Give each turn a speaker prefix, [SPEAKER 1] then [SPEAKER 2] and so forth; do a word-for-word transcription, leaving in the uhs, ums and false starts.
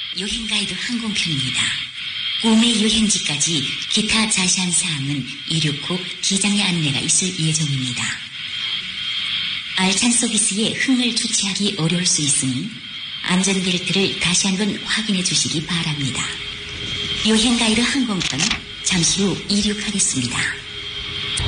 [SPEAKER 1] 여행가이드 항공편입니다. 꿈의 여행지까지 기타 자세한 사항은 이륙 후 기장의 안내가 있을 예정입니다. 알찬 서비스에 흥을 주체하기 어려울 수 있으니 안전벨트를 다시 한번 확인해 주시기 바랍니다. 여행가이드 항공편 잠시 후 이륙하겠습니다.